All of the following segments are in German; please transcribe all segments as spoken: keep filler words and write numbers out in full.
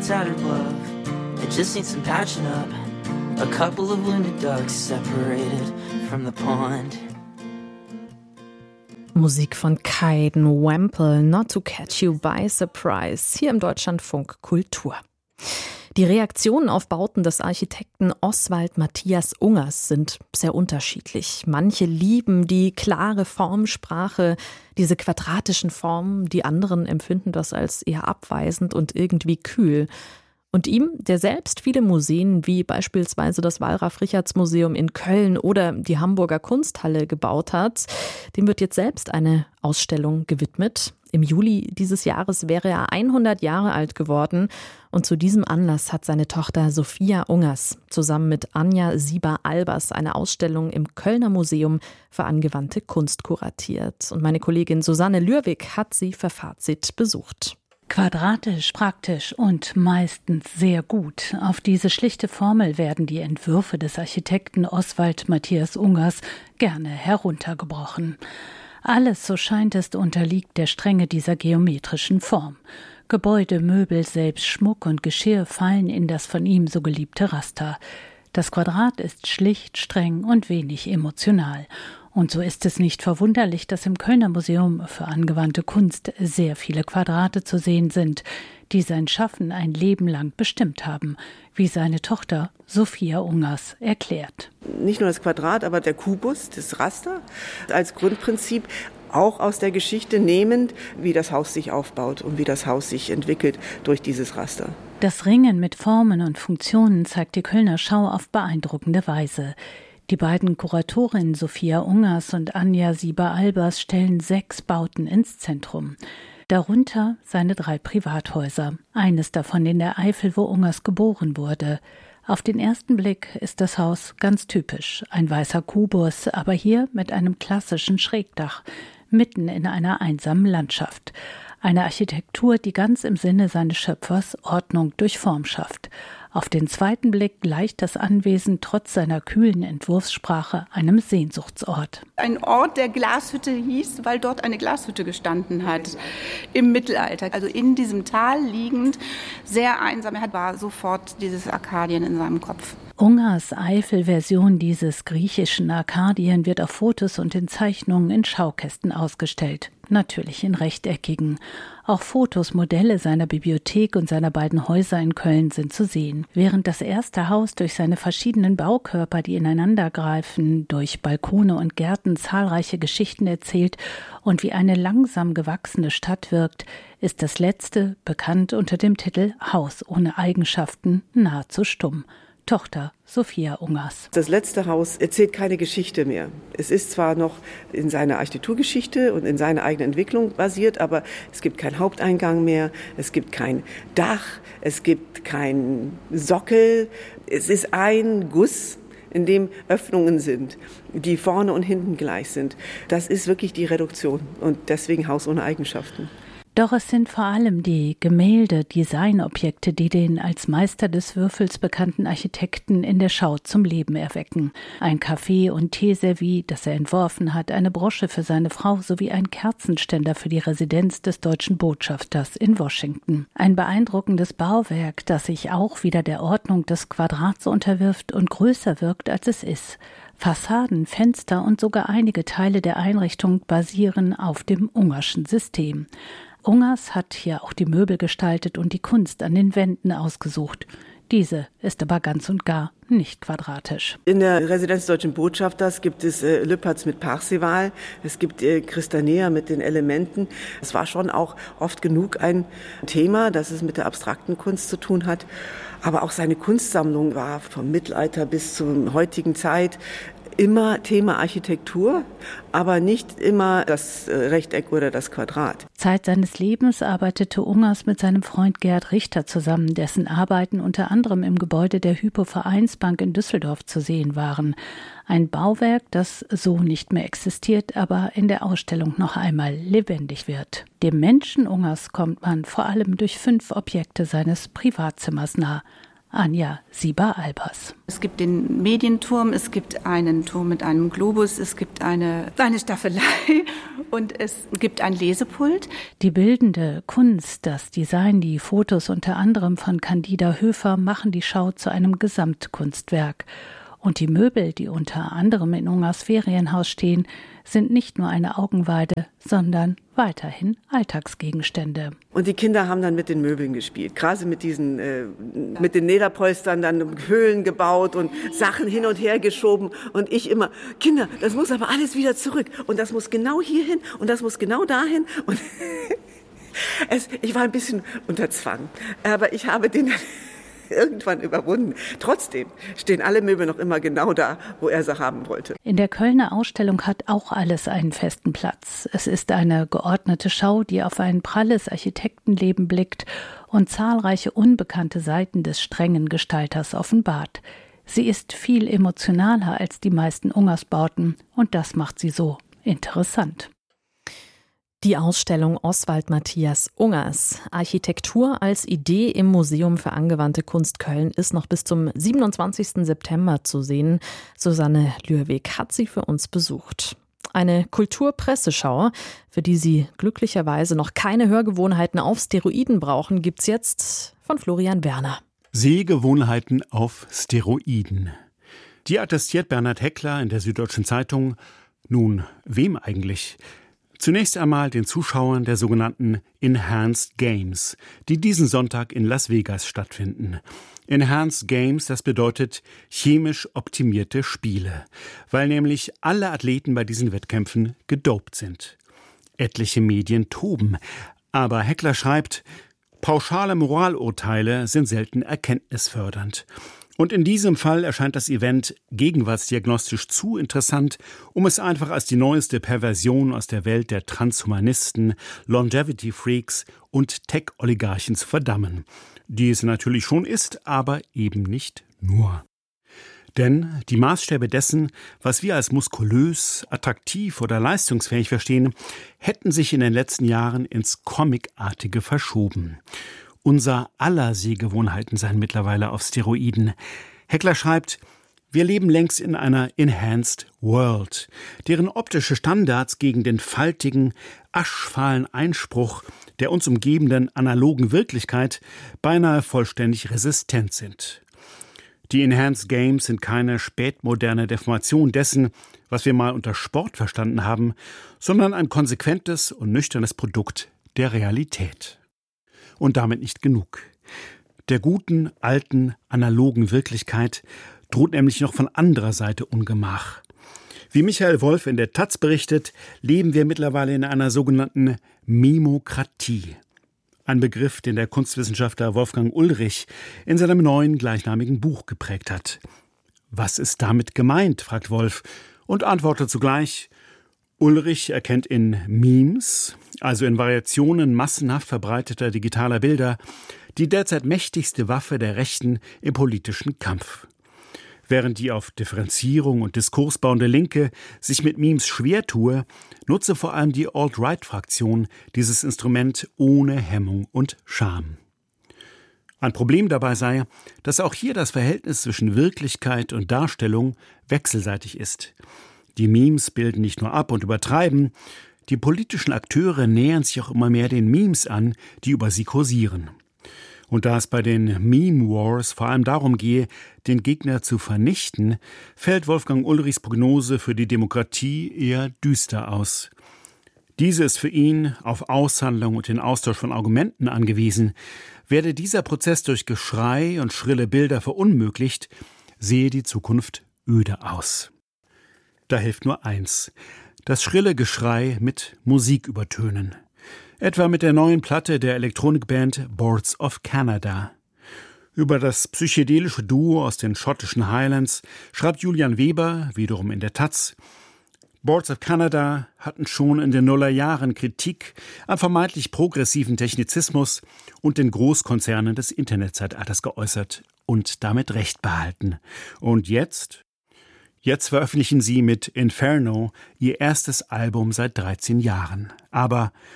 tattered love. It just needs some patching up. A couple of wounded ducks separated from the pond. Musik von Kaiden Wemple, Not to Catch You by Surprise, hier im Deutschlandfunk Kultur. Die Reaktionen auf Bauten des Architekten Oswald Matthias Ungers sind sehr unterschiedlich. Manche lieben die klare Formsprache, diese quadratischen Formen, die anderen empfinden das als eher abweisend und irgendwie kühl. Und ihm, der selbst viele Museen wie beispielsweise das Wallraf-Richartz-Museum in Köln oder die Hamburger Kunsthalle gebaut hat, dem wird jetzt selbst eine Ausstellung gewidmet. Im Juli dieses Jahres wäre er hundert Jahre alt geworden und zu diesem Anlass hat seine Tochter Sophia Ungers zusammen mit Anja Sieber-Albers eine Ausstellung im Kölner Museum für angewandte Kunst kuratiert. Und meine Kollegin Susanne Lürwig hat sie für Fazit besucht. Quadratisch, praktisch und meistens sehr gut. Auf diese schlichte Formel werden die Entwürfe des Architekten Oswald Matthias Ungers gerne heruntergebrochen. Alles, so scheint es, unterliegt der Strenge dieser geometrischen Form. Gebäude, Möbel, selbst Schmuck und Geschirr fallen in das von ihm so geliebte Raster. Das Quadrat ist schlicht, streng und wenig emotional. Und so ist es nicht verwunderlich, dass im Kölner Museum für angewandte Kunst sehr viele Quadrate zu sehen sind, die sein Schaffen ein Leben lang bestimmt haben, wie seine Tochter Sophia Ungers erklärt. Nicht nur das Quadrat, aber der Kubus, das Raster, als Grundprinzip auch aus der Geschichte nehmend, wie das Haus sich aufbaut und wie das Haus sich entwickelt durch dieses Raster. Das Ringen mit Formen und Funktionen zeigt die Kölner Schau auf beeindruckende Weise. Die beiden Kuratorinnen Sophia Ungers und Anja Sieber-Albers stellen sechs Bauten ins Zentrum. Darunter seine drei Privathäuser, eines davon in der Eifel, wo Ungers geboren wurde. Auf den ersten Blick ist das Haus ganz typisch, ein weißer Kubus, aber hier mit einem klassischen Schrägdach, mitten in einer einsamen Landschaft. Eine Architektur, die ganz im Sinne seines Schöpfers Ordnung durch Form schafft. Auf den zweiten Blick gleicht das Anwesen trotz seiner kühlen Entwurfssprache einem Sehnsuchtsort. Ein Ort, der Glashütte hieß, weil dort eine Glashütte gestanden hat im Mittelalter. Also in diesem Tal liegend, sehr einsam. Er war sofort dieses Arkadien in seinem Kopf. Ungers Eifel-Version dieses griechischen Arkadien wird auf Fotos und in Zeichnungen in Schaukästen ausgestellt. Natürlich in rechteckigen. Auch Fotos, Modelle seiner Bibliothek und seiner beiden Häuser in Köln sind zu sehen. Während das erste Haus durch seine verschiedenen Baukörper, die ineinandergreifen, durch Balkone und Gärten zahlreiche Geschichten erzählt und wie eine langsam gewachsene Stadt wirkt, ist das letzte, bekannt unter dem Titel Haus ohne Eigenschaften, nahezu stumm. Tochter Sophia Ungers. Das letzte Haus erzählt keine Geschichte mehr. Es ist zwar noch in seiner Architekturgeschichte und in seiner eigenen Entwicklung basiert, aber es gibt keinen Haupteingang mehr, es gibt kein Dach, es gibt keinen Sockel. Es ist ein Guss, in dem Öffnungen sind, die vorne und hinten gleich sind. Das ist wirklich die Reduktion und deswegen Haus ohne Eigenschaften. Doch es sind vor allem die Gemälde, Designobjekte, die den als Meister des Würfels bekannten Architekten in der Schau zum Leben erwecken. Ein Kaffee- und Teeservie, das er entworfen hat, eine Brosche für seine Frau sowie ein Kerzenständer für die Residenz des deutschen Botschafters in Washington. Ein beeindruckendes Bauwerk, das sich auch wieder der Ordnung des Quadrats unterwirft und größer wirkt, als es ist. Fassaden, Fenster und sogar einige Teile der Einrichtung basieren auf dem Ungerschen System. Ungers hat hier auch die Möbel gestaltet und die Kunst an den Wänden ausgesucht. Diese ist aber ganz und gar nicht quadratisch. In der Residenz des deutschen Botschafters gibt es äh, Lüpertz mit Parzival, es gibt äh, Christanea mit den Elementen. Es war schon auch oft genug ein Thema, das es mit der abstrakten Kunst zu tun hat. Aber auch seine Kunstsammlung war vom Mittelalter bis zur heutigen Zeit immer Thema Architektur, aber nicht immer das Rechteck oder das Quadrat. Zeit seines Lebens arbeitete Ungers mit seinem Freund Gerd Richter zusammen, dessen Arbeiten unter anderem im Gebäude der Hypo-Vereinsbank in Düsseldorf zu sehen waren. Ein Bauwerk, das so nicht mehr existiert, aber in der Ausstellung noch einmal lebendig wird. Dem Menschen Ungers kommt man vor allem durch fünf Objekte seines Privatzimmers nah. Anja Sieber-Albers. Es gibt den Medienturm, es gibt einen Turm mit einem Globus, es gibt eine, eine Staffelei und es gibt ein Lesepult. Die bildende Kunst, das Design, die Fotos unter anderem von Candida Höfer machen die Schau zu einem Gesamtkunstwerk. Und die Möbel, die unter anderem in Ungers Ferienhaus stehen, sind nicht nur eine Augenweide, sondern weiterhin Alltagsgegenstände. Und die Kinder haben dann mit den Möbeln gespielt, gerade mit diesen, äh, mit den Lederpolstern dann Höhlen gebaut und Sachen hin und her geschoben. Und ich immer, Kinder, das muss aber alles wieder zurück. Und das muss genau hierhin und das muss genau dahin. Und es, ich war ein bisschen unter Zwang, aber ich habe den irgendwann überwunden. Trotzdem stehen alle Möbel noch immer genau da, wo er sie haben wollte. In der Kölner Ausstellung hat auch alles einen festen Platz. Es ist eine geordnete Schau, die auf ein pralles Architektenleben blickt und zahlreiche unbekannte Seiten des strengen Gestalters offenbart. Sie ist viel emotionaler als die meisten Ungersbauten und das macht sie so interessant. Die Ausstellung Oswald Matthias Ungers, Architektur als Idee im Museum für angewandte Kunst Köln, ist noch bis zum siebenundzwanzigsten September zu sehen. Susanne Lürweg hat sie für uns besucht. Eine Kulturpresseschau, für die Sie glücklicherweise noch keine Hörgewohnheiten auf Steroiden brauchen, gibt's jetzt von Florian Werner. Sehgewohnheiten auf Steroiden. Die attestiert Bernhard Heckler in der Süddeutschen Zeitung. Nun, wem eigentlich? Zunächst einmal den Zuschauern der sogenannten Enhanced Games, die diesen Sonntag in Las Vegas stattfinden. Enhanced Games, das bedeutet chemisch optimierte Spiele, weil nämlich alle Athleten bei diesen Wettkämpfen gedopt sind. Etliche Medien toben, aber Heckler schreibt, pauschale Moralurteile sind selten erkenntnisfördernd. Und in diesem Fall erscheint das Event gegenwartsdiagnostisch zu interessant, um es einfach als die neueste Perversion aus der Welt der Transhumanisten, Longevity-Freaks und Tech-Oligarchen zu verdammen. Die es natürlich schon ist, aber eben nicht nur. Denn die Maßstäbe dessen, was wir als muskulös, attraktiv oder leistungsfähig verstehen, hätten sich in den letzten Jahren ins Comicartige verschoben. Unser aller Sehgewohnheiten seien mittlerweile auf Steroiden. Heckler schreibt, wir leben längst in einer Enhanced World, deren optische Standards gegen den faltigen, aschfahlen Einspruch der uns umgebenden analogen Wirklichkeit beinahe vollständig resistent sind. Die Enhanced Games sind keine spätmoderne Deformation dessen, was wir mal unter Sport verstanden haben, sondern ein konsequentes und nüchternes Produkt der Realität. Und damit nicht genug. Der guten, alten, analogen Wirklichkeit droht nämlich noch von anderer Seite Ungemach. Wie Michael Wolf in der Taz berichtet, leben wir mittlerweile in einer sogenannten Memokratie. Ein Begriff, den der Kunstwissenschaftler Wolfgang Ulrich in seinem neuen gleichnamigen Buch geprägt hat. Was ist damit gemeint, fragt Wolf und antwortet zugleich, Ulrich erkennt in Memes, also in Variationen massenhaft verbreiteter digitaler Bilder, die derzeit mächtigste Waffe der Rechten im politischen Kampf. Während die auf Differenzierung und Diskurs bauende Linke sich mit Memes schwer tue, nutze vor allem die Alt-Right-Fraktion dieses Instrument ohne Hemmung und Scham. Ein Problem dabei sei, dass auch hier das Verhältnis zwischen Wirklichkeit und Darstellung wechselseitig ist. Die Memes bilden nicht nur ab und übertreiben, die politischen Akteure nähern sich auch immer mehr den Memes an, die über sie kursieren. Und da es bei den Meme Wars vor allem darum gehe, den Gegner zu vernichten, fällt Wolfgang Ulrichs Prognose für die Demokratie eher düster aus. Diese ist für ihn auf Aushandlung und den Austausch von Argumenten angewiesen. Werde dieser Prozess durch Geschrei und schrille Bilder verunmöglicht, sehe die Zukunft öde aus. Da hilft nur eins: das schrille Geschrei mit Musik übertönen. Etwa mit der neuen Platte der Elektronikband Boards of Canada. Über das psychedelische Duo aus den schottischen Highlands schreibt Julian Weber, wiederum in der Taz, Boards of Canada hatten schon in den Nullerjahren Kritik am vermeintlich progressiven Technizismus und den Großkonzernen des Internetzeitalters geäußert und damit Recht behalten. Und jetzt? Jetzt veröffentlichen sie mit Inferno ihr erstes Album seit dreizehn Jahren. Aber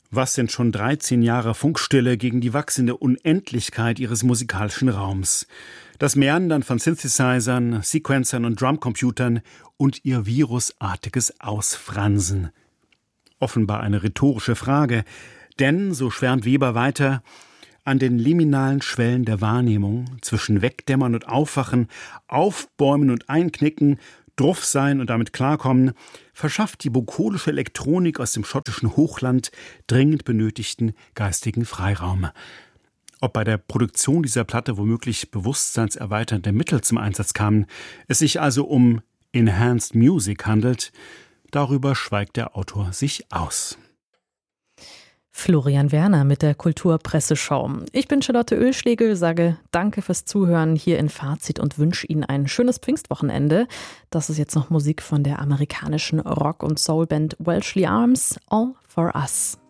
Was sind schon dreizehn Jahre Funkstille gegen die wachsende Unendlichkeit ihres musikalischen Raums? Das Meandern von Synthesizern, Sequencern und Drumcomputern und ihr virusartiges Ausfransen. Offenbar eine rhetorische Frage, denn, so schwärmt Weber weiter, an den liminalen Schwellen der Wahrnehmung zwischen Wegdämmern und Aufwachen, Aufbäumen und Einknicken, Druff sein und damit klarkommen, verschafft die bukolische Elektronik aus dem schottischen Hochland dringend benötigten geistigen Freiraum. Ob bei der Produktion dieser Platte womöglich bewusstseinserweiternde Mittel zum Einsatz kamen, es sich also um Enhanced Music handelt, darüber schweigt der Autor sich aus. Florian Werner mit der Kulturpresseschau. Ich bin Charlotte Oehlschlegel, sage danke fürs Zuhören hier in Fazit und wünsche Ihnen ein schönes Pfingstwochenende. Das ist jetzt noch Musik von der amerikanischen Rock- und Soulband Welshly Arms, All for Us.